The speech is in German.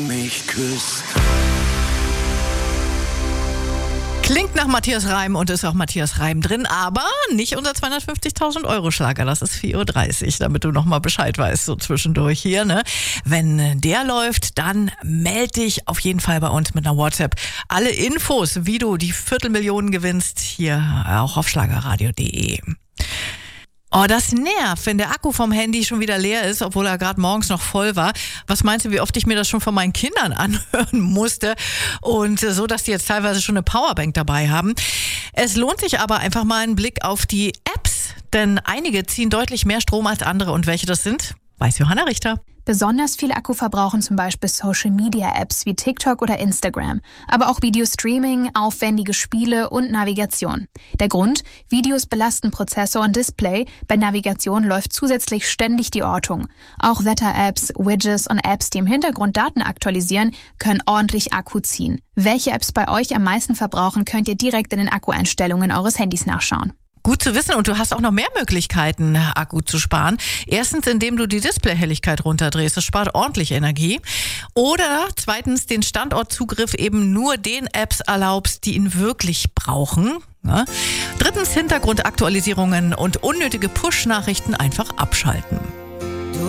mich küsst. Klingt nach Matthias Reim und ist auch Matthias Reim drin, aber nicht unser 250.000 Euro Schlager. Das ist 4.30 Uhr, damit du nochmal Bescheid weißt, so zwischendurch hier, ne? Wenn der läuft, dann meld dich auf jeden Fall bei uns mit einer WhatsApp. Alle Infos, wie du die Viertelmillionen gewinnst, hier auch auf schlagerradio.de. Oh, das nervt, wenn der Akku vom Handy schon wieder leer ist, obwohl er gerade morgens noch voll war. Was meinst du, wie oft ich mir das schon von meinen Kindern anhören musste? Und so, dass die jetzt teilweise schon eine Powerbank dabei haben. Es lohnt sich aber einfach mal einen Blick auf die Apps, denn einige ziehen deutlich mehr Strom als andere. Und welche das sind, weiß Johanna Richter. Besonders viel Akku verbrauchen zum Beispiel Social-Media-Apps wie TikTok oder Instagram, aber auch Videostreaming, aufwendige Spiele und Navigation. Der Grund? Videos belasten Prozessor und Display, bei Navigation läuft zusätzlich ständig die Ortung. Auch Wetter-Apps, Widgets und Apps, die im Hintergrund Daten aktualisieren, können ordentlich Akku ziehen. Welche Apps bei euch am meisten verbrauchen, könnt ihr direkt in den Akkueinstellungen eures Handys nachschauen. Gut zu wissen, und du hast auch noch mehr Möglichkeiten, Akku zu sparen. Erstens, indem du die Displayhelligkeit runterdrehst, das spart ordentlich Energie. Oder zweitens, den Standortzugriff eben nur den Apps erlaubst, die ihn wirklich brauchen. Ja. Drittens, Hintergrundaktualisierungen und unnötige Push-Nachrichten einfach abschalten.